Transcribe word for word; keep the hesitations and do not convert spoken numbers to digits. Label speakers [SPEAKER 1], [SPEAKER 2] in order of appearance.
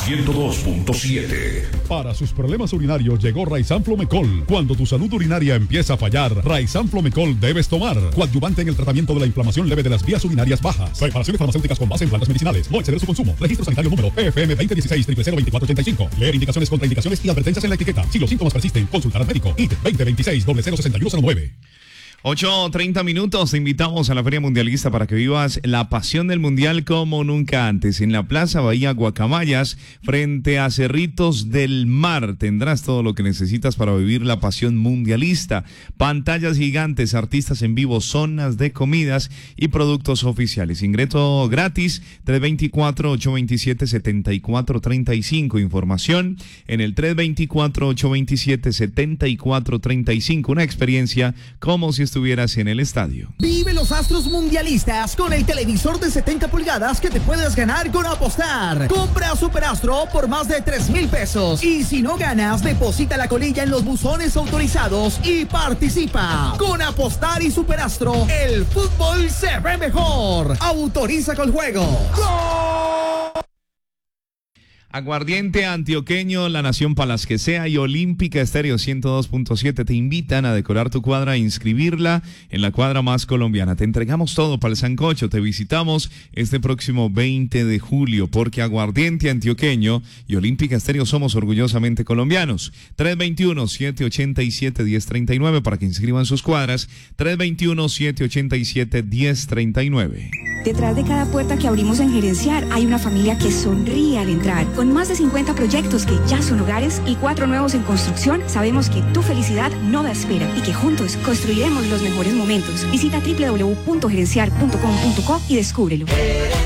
[SPEAKER 1] ciento dos punto siete.
[SPEAKER 2] Para sus problemas urinarios llegó Raizan Flomecol. Cuando tu salud urinaria empieza a fallar, Raizan Flomecol debes tomar. Coadyuvante en el tratamiento de la inflamación leve de las vías urinarias bajas. Preparaciones farmacéuticas con base en plantas medicinales. No exceder su consumo. Registro sanitario número P F M veinte dieciséis cero cero veinticuatro ochenta y cinco. Leer indicaciones, contraindicaciones y advertencias en la etiqueta. Si los síntomas persisten, consultar al médico. I T veinte veintiséis cero cero sesenta y uno cero nueve.
[SPEAKER 3] ocho treinta minutos, te invitamos a la Feria Mundialista para que vivas la pasión del Mundial como nunca antes. En la Plaza Bahía Guacamayas, frente a Cerritos del Mar, tendrás todo lo que necesitas para vivir la pasión mundialista. Pantallas gigantes, artistas en vivo, zonas de comidas y productos oficiales. Ingreso gratis, tres dos cuatro, ocho dos siete, siete cuatro tres cinco. Información en el tres dos cuatro, ocho dos siete, siete cuatro tres cinco. Una experiencia como si estuvieras en el estadio.
[SPEAKER 4] Vive los astros mundialistas con el televisor de setenta pulgadas que te puedes ganar con apostar. Compra Superastro por más de tres mil pesos. Y si no ganas, deposita la colilla en los buzones autorizados y participa. Con apostar y Superastro, el fútbol se ve mejor. Autoriza con juego. ¡Gol!
[SPEAKER 3] Aguardiente Antioqueño, La Nación para las que sea y Olímpica Estéreo ciento dos punto siete te invitan a decorar tu cuadra e inscribirla en la cuadra más colombiana. Te entregamos todo para el sancocho. Te visitamos este próximo veinte de julio porque Aguardiente Antioqueño y Olímpica Estéreo somos orgullosamente colombianos. tres dos uno, siete ocho siete, uno cero tres nueve para que inscriban sus cuadras. tres dos uno, siete ocho siete, uno cero tres nueve.
[SPEAKER 5] Detrás de cada puerta que abrimos en Gerenciar hay una familia que sonríe al entrar. Con más de cincuenta proyectos que ya son hogares y cuatro nuevos en construcción, sabemos que tu felicidad no da espera y que juntos construiremos los mejores momentos. Visita doble u doble u doble u punto gerenciar punto com punto co y descúbrelo.